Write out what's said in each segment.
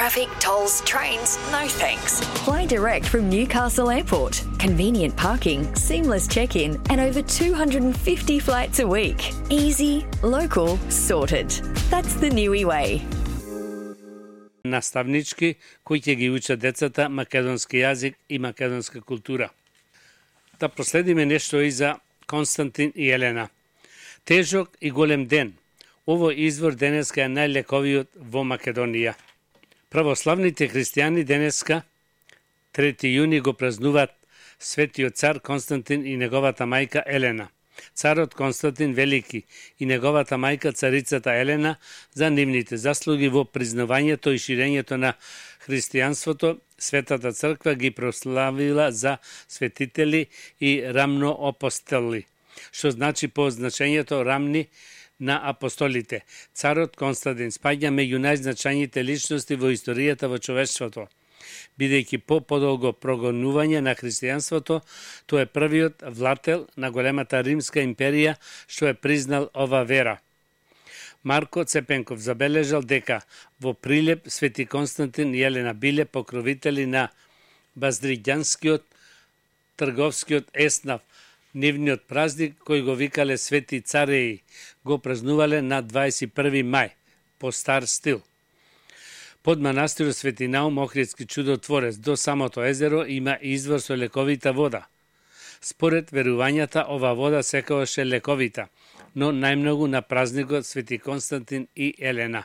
traffic, tolls, trains, no thanks. Fly direct from Newcastle Airport. Convenient parking, seamless check-in, and over 250 flights a week. Easy, local, sorted. That's the Niue way. Наставнички кои ќе ги учат децата македонски јазик и македонска култура. Да проследиме нешто и за Константин и Елена. Тежок и голем ден. Ово извор денеска е најлековиот во Македонија. Православните христијани денеска 3 јуни го празнуваат светиот цар Константин и неговата мајка Елена. Царот Константин Велики и неговата мајка царицата Елена за нивните заслуги во признавањето и ширењето на христијанството, Светата црква ги прославила за светители и рамноапостоли, што значи по значењето рамни на апостолите. Царот Константин спаѓа меѓу најзначајните личности во историјата во човештвото. Бидејќи по подолго прогонување на христијанството, тој е првиот влател на големата Римска империја што е признал ова вера. Марко Цепенков забележал дека во Прилеп Свети Константин и Елена биле покровители на Баздригјанскиот трговскиот еснав. Нивниот празник, кој го викале Свети Цареи, го празнувале на 21 мај, по стар стил. Под манастирот Свети Наум, Охридски чудотворец, до самото езеро има извор со лековита вода. Според верувањата, ова вода секогаш е лековита, но најмногу на празникот Свети Константин и Елена.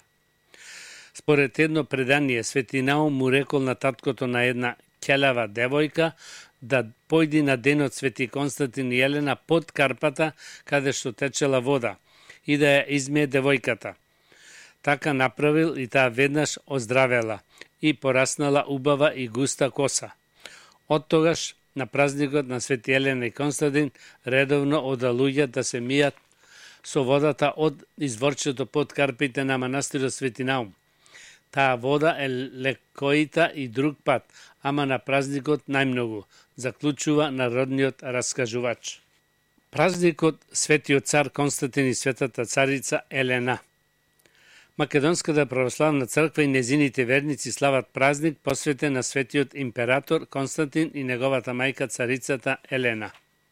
Според едно предание, Свети Наум му рекол на таткото на една ќелава девојка да појди на денот Свети Константин и Елена под карпата каде што течела вода и да ја измие девојката. Така направил и таа веднаш оздравела и пораснала убава и густа коса. Од тогаш на празникот на Свети Елена и Константин редовно ода луѓе да се мијат со водата од изворчето под карпите на манастирот Свети Наум. Таа вода е лекоита и друг пат, ама на празникот најмногу, заклучува народниот раскажувач. Празникот Светиот цар Константин и Светата царица Елена. Македонската православна црква и незините верници слават празник посветен на светиот император Константин и неговата мајка царицата Елена.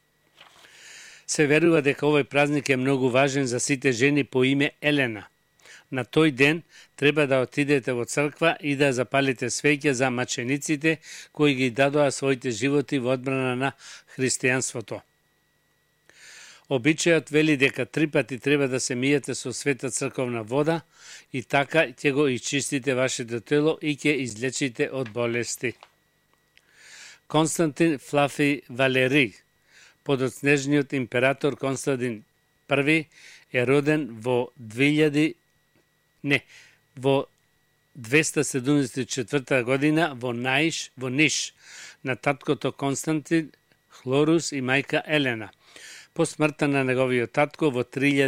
Се верува дека овој празник е многу важен за сите жени по име Елена. На тој ден треба да отидете во црква и да запалите свеќа за мачениците кои ги дадоа своите животи во одбрана на христијанството. Обичајот вели дека 3 пати треба да се мијете со света црковна вода и така ќе го исчистите вашето тело и ќе излечите од болести. Константин Флафи Валери, подоцнежниот император Константин I е роден во 274 година во Ниш, на таткото Константин, Хлорус и мајка Елена. По смртта на неговиот татко во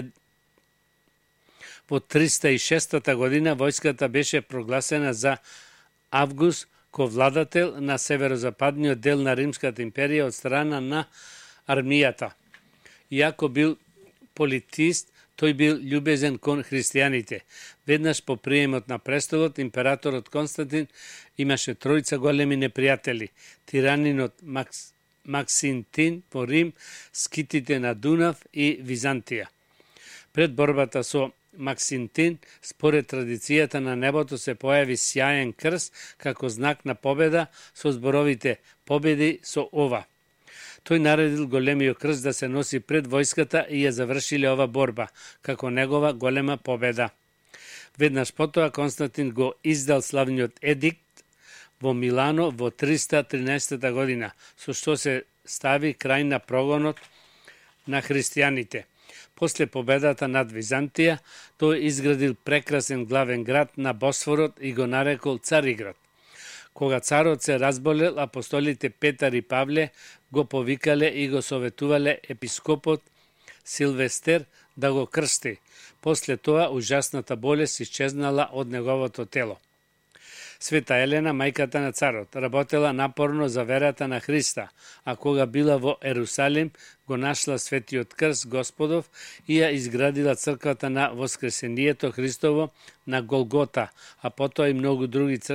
306 година војската беше прогласена за Август ко владател на северозападниот дел на Римската империја од страна на армијата. Иако бил политист, тој бил љубезен кон христијаните. Веднаш по приемот на престолот, императорот Константин имаше тројца големи непријатели: тиранинот Максинтин во Рим, скитите на Дунав и Византија. Пред борбата со Максинтин, според традицијата на небото се појави сјаен крст како знак на победа со зборовите "победи со ова". Тој наредил големиот крст да се носи пред војската и ја завршиле ова борба, како негова голема победа. Веднаш потоа Константин го издал славниот едикт во Милано во 313 година, со што се стави крај на прогонот на христијаните. После победата над Византија, тој изградил прекрасен главен град на Босфорот и го нарекол Цариград. Кога царот се разболел, апостолите Петар и Павле го повикале и го советувале епископот Силвестер да го крсти. После тоа ужасната болест исчезнала од неговото тело. Света Елена, мајката на царот, работела напорно за верата на Христа, а кога била во Ерусалим, го нашла светиот крст Господов и ја изградила црквата на Воскресението Христово на Голгота, а потоа и многу други цркви